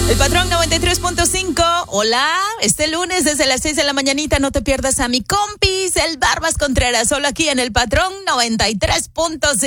El Patrón 93.5. Hola, este lunes desde las 6 de la mañanita no te pierdas a mi compis, el Barbas Contreras, solo aquí en el Patrón 93.5.